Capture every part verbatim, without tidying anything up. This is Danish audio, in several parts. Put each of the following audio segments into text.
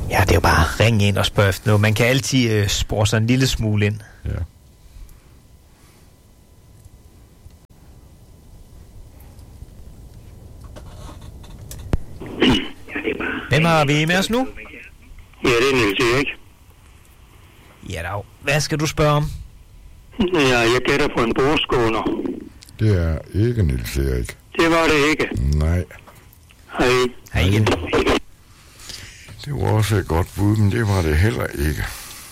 Ja, det er jo bare at ringe ind og spørge efter noget. Man kan altid øh, spore sig en lille smule ind. Ja. Hvem har vi med os nu? Ja, det er Niels Erik. Ja, dag. Hvad skal du spørge om? Ja, jeg gætter på en bordskåner. Det er ikke Niels Erik. Det var det ikke. Nej. Hej. Hej igen. Det var også et godt bud, men det var det heller ikke.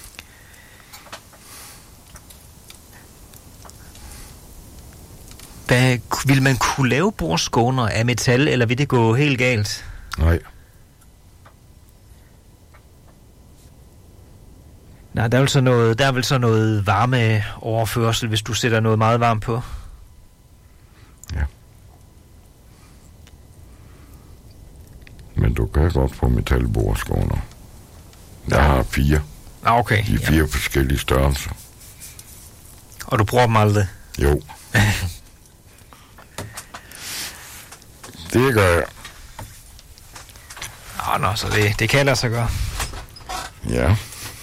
Hvad, vil man kunne lave bordskåner af metal, eller vil det gå helt galt? Nej. Nej, der er vel så noget, der er vel så noget varmeoverførsel, hvis du sætter noget meget varmt på. Ja. Men du kan godt få metalbordskåner. Jeg har fire. Ah, okay. De fire ja. forskellige størrelser. Og du bruger dem aldrig? Jo. Det gør jeg. Nå, nå, så det, det kan lade sig gøre. Ja.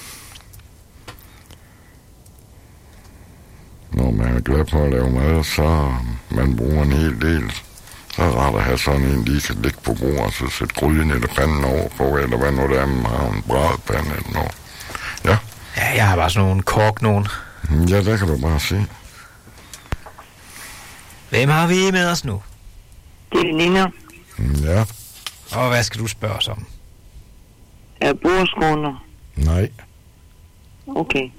Når man er glad for at lave mad, så man bruger en hel del. Så er det rart at have sådan en, lige kan ligge på bordet, og så sætte gryden eller panden over på, eller hvad nu det er, man har en brædpande eller noget. Ja. Ja, jeg har bare sådan nogle kork nogen. Ja, der kan du bare se. Hvem har vi med os nu? Det er Nina. Ja. Og hvad skal du spørge os om? Er bordskåner? Nej. Okay.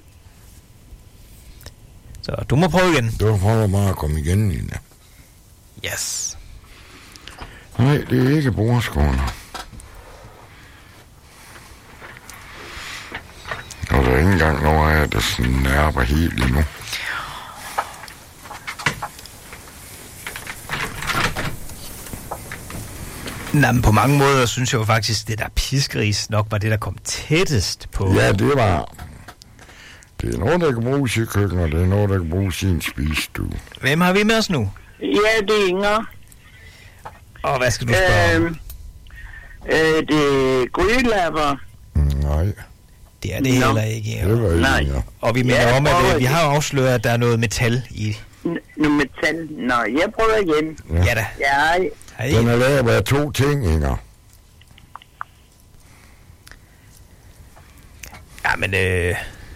Så du må prøve igen. Du prøver bare at komme igen, Nina. Yes. Nej, det er ikke bordskåner. Og der er ikke engang noget af, der snærper helt endnu. Nej, men på mange måder synes jeg jo faktisk, det der piskris nok var det, der kom tættest på. Ja, det var... Det er noget, der kan bruges i køkkenet, og det er noget, der kan bruges i en spisestue. Hvem har vi med os nu? Ja, det er Inger. Og hvad skal du spørge om? Øh, øh, det er grydelapper. Nej, Det er det Nå. heller ikke. Ja. det var ikke Nej. Inger. Og vi mener Ja, om, at prøv øh, at- vi har jo afsløret, at der er noget metal i. N- nu metal. Nå, jeg prøver igen. Ja. Ja da. Ja, Hej. Den er lavet af to ting, Inger. Ja, men øh...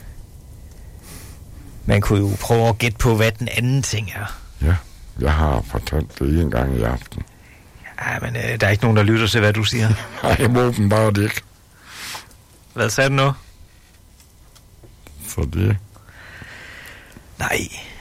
man kunne jo prøve at gætte på, hvad den anden ting er. Ja, jeg har fortalt det en gang i aften. Ja, men øh, der er ikke nogen, der lytter til, hvad du siger. Nej, jeg må åbenbart ikke. Hvad sagde du nu? For det... Nej.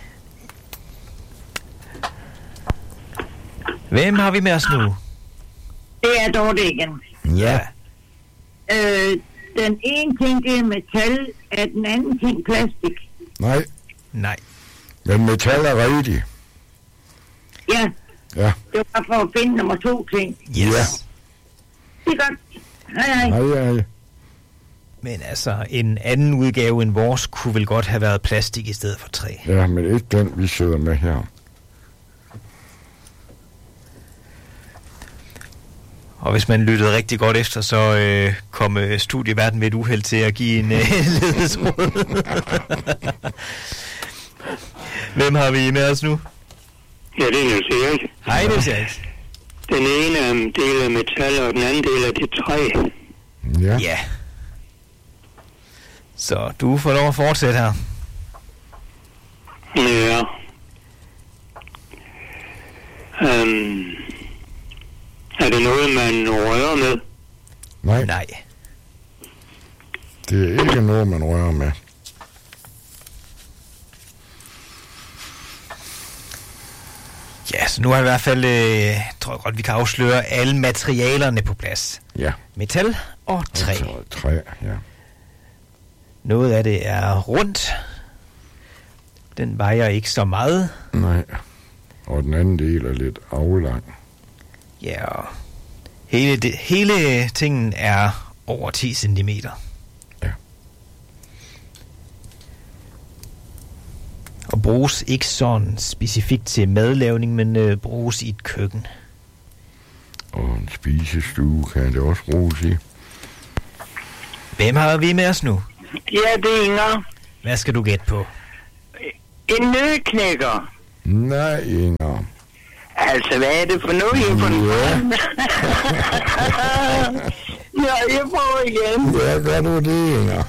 Hvem har vi med os nu? det er dog det igen. Ja, Øh, den ene ting, det er metal, er den anden ting plastik. nej, Nej. men metal er rigtigt. Ja, Ja, det var for at finde nummer to ting. Yes. Ja. Det er godt. Hej, hej. nej, nej. Men altså, en anden udgave end vores kunne vel godt have været plastik i stedet for træ. Ja, men ikke den, vi sidder med her. Og hvis man lyttede rigtig godt efter, så øh, kom øh, studieverden med et uheld til at give en øh, ledetråd. Hvem har vi med os nu? Ja, det er Niels Erik. Hej, Niels Erik. Den ene er en del af metal, og den anden del er det træ. Ja, Ja. Så du får lov at fortsætte her. Ja. Um, er det noget, man rører med? nej, Nej. det er ikke noget, man rører med. Ja, så nu har vi i hvert fald, øh, tror jeg godt, vi kan afsløre alle materialerne på plads. Ja. Metal og træ. Altså, træ, ja. Noget af det er rundt. Den vejer ikke så meget. Nej. Og den anden del er lidt aflang. Ja, og hele, det, hele tingen er over ti centimeter. Ja. Og bruges ikke sådan specifikt til madlavning, men øh, bruges i et køkken. Og en spisestue kan det også bruges i. Hvem har vi med os nu? Ja, det er Inger. Hvad skal du gætte på? En nødknækker. Nej, Inger. Altså, hvad er det for noget, jeg får den? Ja, jeg får igen. Ja, gør du det, Inger?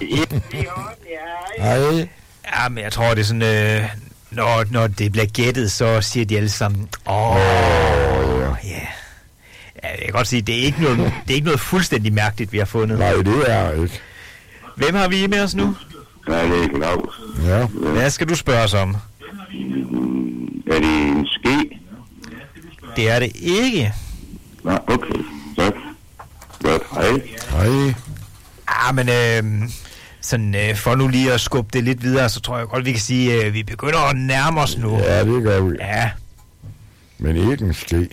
Hej. Ja, men jeg tror, det er sådan, øh, når, når det bliver gættet, så siger de alle sammen, åh, oh, ja. Yeah. Ja, jeg kan godt sige, det er ikke noget, det er ikke noget fuldstændig mærkeligt, vi har fundet. Nej, det er ikke. Hvem har vi med os nu? Nej, det er ikke Claus. Ja. Hvad skal du spørge os om? Er det en ske? Det er det ikke. Nej, okay. Tak. Godt, hej. Hej. Ah, men øh, sådan, øh, for nu lige at skubbe det lidt videre, så tror jeg godt, vi kan sige, at øh, vi begynder at nærme os nu. Ja, det gør vi. Ja. Men ikke en ske.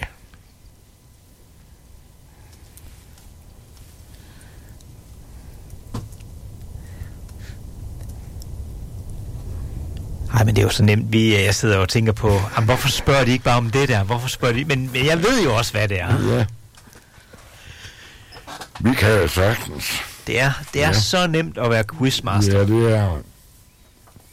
Nej, men det er jo så nemt. Vi, jeg sidder og tænker på, jamen, hvorfor spørger de ikke bare om det der? Hvorfor spørger de? Men, men jeg ved jo også, hvad det er. Ja. Vi kan jo sagtens. Det er, det er Ja. så nemt at være quizmaster. Ja, det er